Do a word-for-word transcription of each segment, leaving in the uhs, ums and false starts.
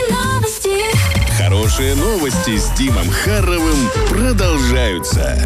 Хорошие новости с Димом Харровым продолжаются.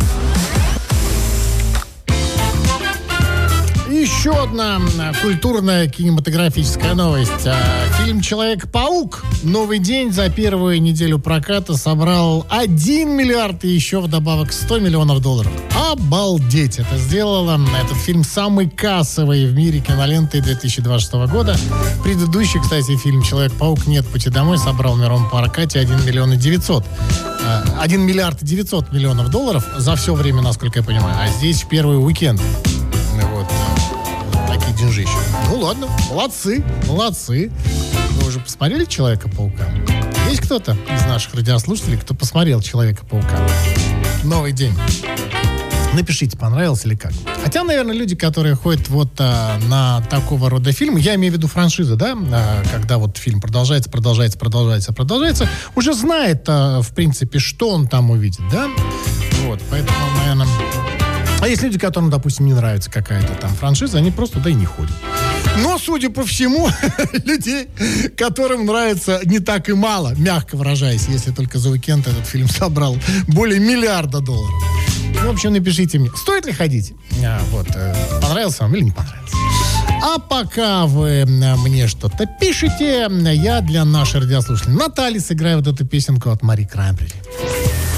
Еще одна культурная кинематографическая новость. Фильм «Человек-паук. Новый день» за первую неделю проката собрал один миллиард и еще вдобавок сто миллионов долларов. Обалдеть! Это сделало этот фильм самый кассовый в мире кинолентой две тысячи двадцать шестого года. Предыдущий, кстати, фильм «Человек-паук. Нет пути домой» собрал в мировом прокате один миллион и девятьсот. один миллиард и девятьсот миллионов долларов за все время, насколько я понимаю. А здесь в первый уикенд. Вот. Такие деньжища. Ну ладно, молодцы, молодцы. Вы уже посмотрели «Человека-паука»? Есть кто-то из наших радиослушателей, кто посмотрел «Человека-паука»? Новый день. Напишите, понравился или как. Хотя, наверное, люди, которые ходят вот а, на такого рода фильмы, я имею в виду франшизы, да, а, когда вот фильм продолжается, продолжается, продолжается, продолжается, уже знает, а, в принципе, что он там увидит, да? Вот, поэтому, наверное... А есть люди, которым, допустим, не нравится какая-то там франшиза, они просто туда и не ходят. Но, судя по всему, людей, которым нравится не так и мало, мягко выражаясь, если только за уикенд этот фильм собрал более миллиарда долларов. В общем, напишите мне, стоит ли ходить? А, вот, э, понравился вам или не понравился? А пока вы мне что-то пишете, я для нашей радиослушателей Натальи сыграю вот эту песенку от Мари Краймбрери.